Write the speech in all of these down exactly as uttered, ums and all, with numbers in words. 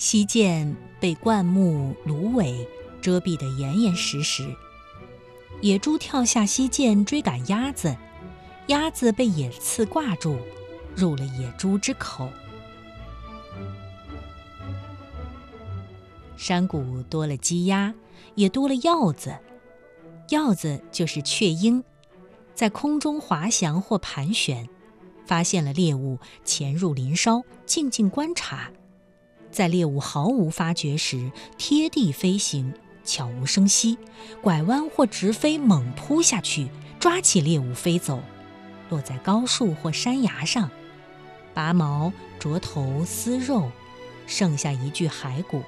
溪涧被灌木、芦苇遮蔽得严严实实，野猪跳下溪涧追赶鸭子，鸭子被野刺挂住，入了野猪之口。山谷多了鸡鸭，也多了鹞子。鹞子就是雀鹰，在空中滑翔或盘旋，发现了猎物，潜入林梢，静静观察。在猎物毫无发觉时，贴地飞行，悄无声息，拐弯或直飞，猛扑下去，抓起猎物飞走，落在高树或山崖上，拔毛、啄头、撕肉，剩下一具骸骨。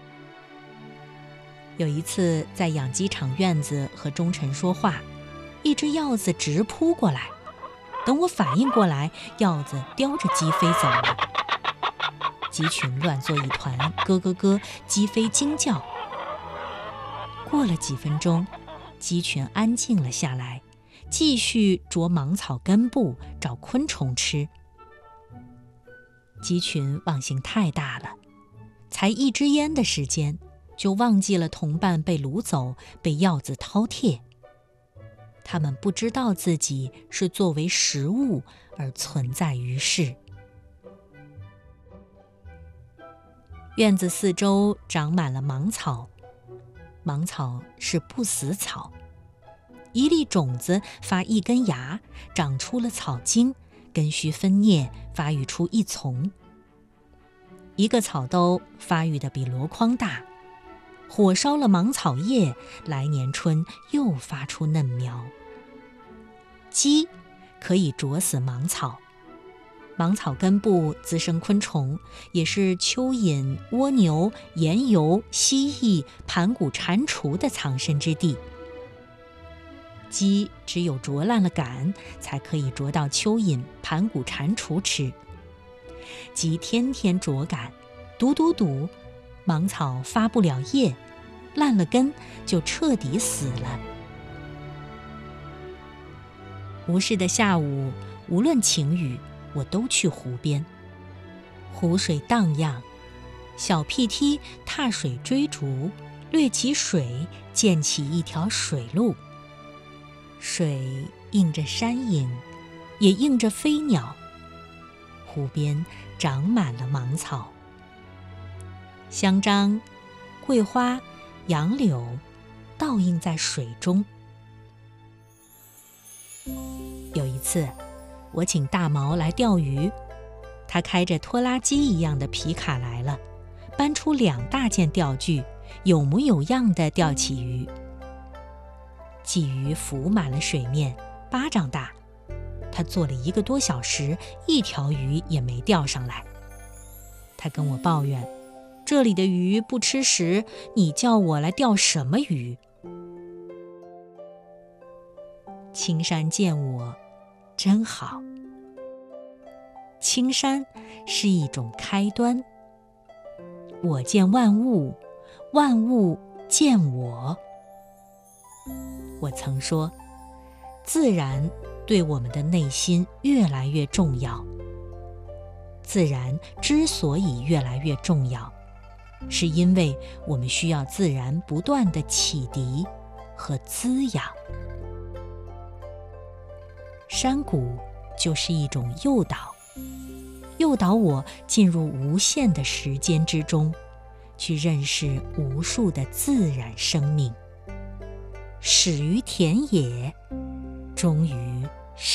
有一次在养鸡场院子和忠臣说话，一只鹞子直扑过来，等我反应过来，鹞子叼着鸡飞走了。鸡群乱作一团，咯咯咯，鸡飞惊叫。过了几分钟，鸡群安静了下来，继续啄芒草根部找昆虫吃。鸡群忘性太大了，才一支烟的时间，就忘记了同伴被掳走，被鹞子饕餮。他们不知道自己是作为食物而存在于世。院子四周长满了芒草，芒草是不死草，一粒种子发一根芽，长出了草茎，根须分裂，发育出一丛。一个草兜发育得比箩筐大，火烧了芒草叶，来年春又发出嫩苗。鸡可以啄死芒草，芒草根部滋生昆虫，也是蚯蚓、蜗牛、岩游、蜥蜴、盘古蟾蜍的藏身之地。鸡只有啄烂了杆，才可以啄到蚯蚓、盘古蟾蜍吃。鸡天天啄杆，堵堵堵，芒草发不了叶，烂了根就彻底死了。无事的下午，无论晴雨，我都去湖边。湖水荡漾，小屁梯踏水追逐，掠起水，溅起一条水路。水映着山影，也映着飞鸟。湖边长满了芒草，香樟、桂花、杨柳倒映在水中。有一次，我请大毛来钓鱼，他开着拖拉机一样的皮卡来了，搬出两大件钓具，有模有样地钓起鱼。鲫鱼浮满了水面，巴掌大，他做了一个多小时，一条鱼也没钓上来。他跟我抱怨，这里的鱼不吃食，你叫我来钓什么鱼？青山见我真好。青山是一种开端，我见万物，万物见我。我曾说，自然对我们的内心越来越重要。自然之所以越来越重要，是因为我们需要自然不断的启迪和滋养。山谷就是一种诱导，诱导我进入无限的时间之中，去认识无数的自然生命，始于田野，终于